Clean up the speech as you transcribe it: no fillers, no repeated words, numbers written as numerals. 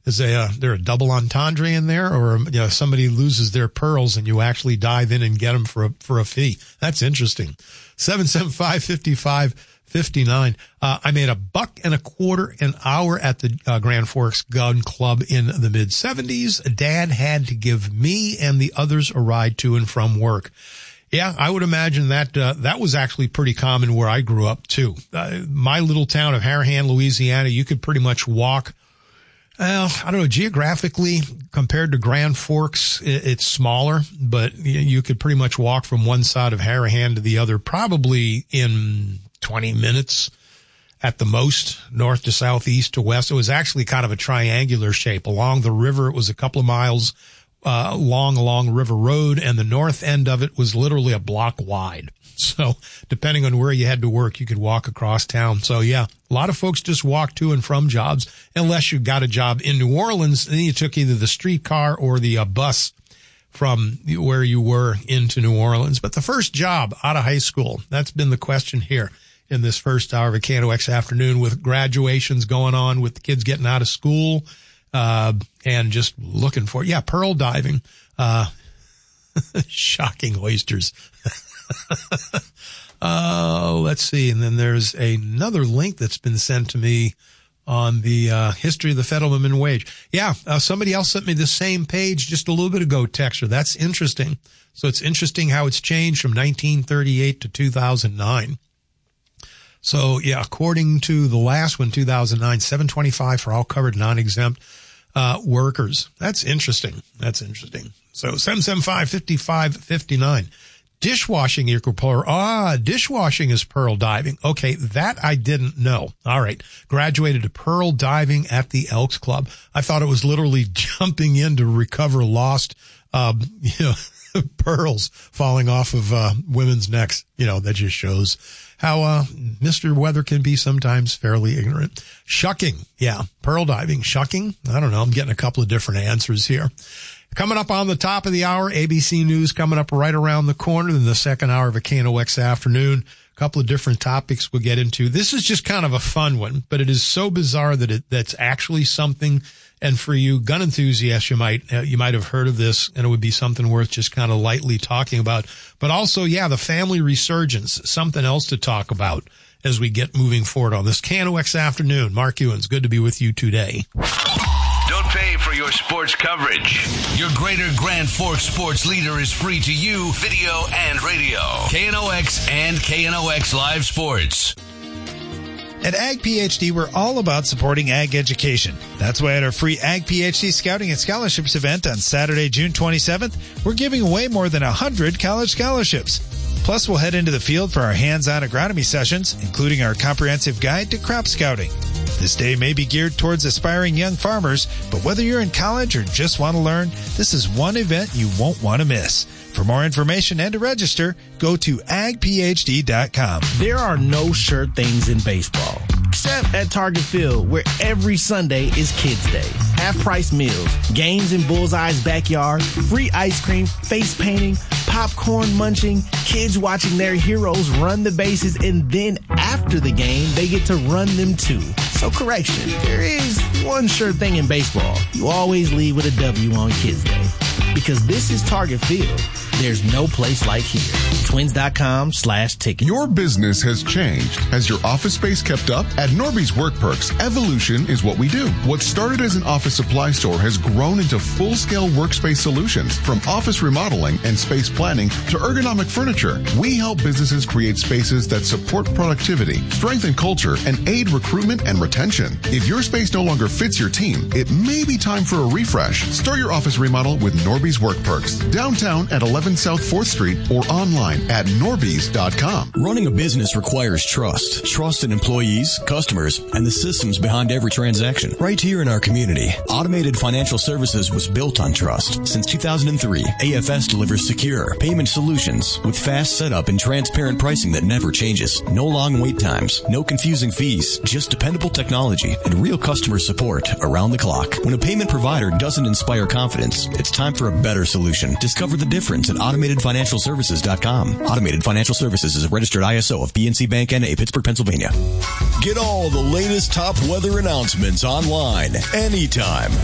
Is there a double entendre in there, or somebody loses their pearls and you actually dive in and get them for a fee? That's interesting. 775-5559. I made $1.25 an hour at the Grand Forks Gun Club in the mid-70s. Dad had to give me and the others a ride to and from work. Yeah, I would imagine that that was actually pretty common where I grew up too. My little town of Harahan, Louisiana, you could pretty much walk. I don't know, geographically compared to Grand Forks, it's smaller, but you could pretty much walk from one side of Harahan to the other probably in 20 minutes at the most, north to south, east to west. It was actually kind of a triangular shape. Along the river, it was a couple of miles long along River Road, and the north end of it was literally a block wide. So depending on where you had to work, you could walk across town. So yeah, a lot of folks just walk to and from jobs, unless you got a job in New Orleans. Then you took either the streetcar or the bus from where you were into New Orleans. But the first job out of high school, that's been the question here in this first hour of a KNOX afternoon, with graduations going on, with the kids getting out of school, and just looking for, pearl diving, shocking oysters. Let's see. And then there's another link that's been sent to me on the history of the federal minimum wage. Somebody else sent me the same page just a little bit ago, Texter. That's interesting. So it's interesting how it's changed from 1938 to 2009. So according to the last one, 2009, $7.25 for all covered non-exempt workers. That's interesting. So 775-5559. Dishwashing equal pearl. Dishwashing is pearl diving. Okay, that I didn't know. All right. Graduated to pearl diving at the Elks Club. I thought it was literally jumping in to recover lost, pearls falling off of women's necks. That just shows how Mr. Weather can be sometimes fairly ignorant. Shucking. Yeah, pearl diving. Shucking? I don't know. I'm getting a couple of different answers here. Coming up on the top of the hour, ABC News coming up right around the corner in the second hour of a KNOX afternoon. A couple of different topics we'll get into. This is just kind of a fun one, but it is so bizarre that that's actually something. And for you gun enthusiasts, you might have heard of this, and it would be something worth just kind of lightly talking about. But also, the family resurgence, something else to talk about as we get moving forward on this KNOX afternoon. Mark Ewens, good to be with you today. Don't pay for your sports coverage. Your greater Grand Forks sports leader is free to you, video and radio. KNOX and KNOX Live Sports. At Ag PhD, we're all about supporting ag education. That's why at our free Ag PhD Scouting and Scholarships event on Saturday, June 27th, we're giving away more than 100 college scholarships. Plus, we'll head into the field for our hands-on agronomy sessions, including our comprehensive guide to crop scouting. This day may be geared towards aspiring young farmers, but whether you're in college or just want to learn, this is one event you won't want to miss. For more information and to register, go to agphd.com. There are no sure things in baseball, except at Target Field, where every Sunday is Kids Day. Half-price meals, games in Bullseye's backyard, free ice cream, face painting, popcorn munching, kids watching their heroes run the bases, and then after the game, they get to run them too. So correction, there is one sure thing in baseball. You always leave with a W on Kids Day. Because this is Target Field. There's no place like here. Twins.com/ticket. Your business has changed. Has your office space kept up? At Norby's Work Perks, evolution is what we do. What started as an office supply store has grown into full-scale workspace solutions. From office remodeling and space planning to ergonomic furniture, we help businesses create spaces that support productivity, strengthen culture, and aid recruitment and retention. If your space no longer fits your team, it may be time for a refresh. Start your office remodel with Norby's Work Perks. Downtown at 11 South 4th Street or online at norbys.com. Running a business requires trust. Trust in employees, customers, and the systems behind every transaction. Right here in our community, Automated Financial Services was built on trust. Since 2003, AFS delivers secure payment solutions with fast setup and transparent pricing that never changes. No long wait times, no confusing fees, just dependable technology and real customer support around the clock. When a payment provider doesn't inspire confidence, it's time for a better solution. Discover the difference at AutomatedFinancialServices.com. Automated Financial Services is a registered ISO of PNC Bank N.A., Pittsburgh, Pennsylvania. Get all the latest top weather announcements online anytime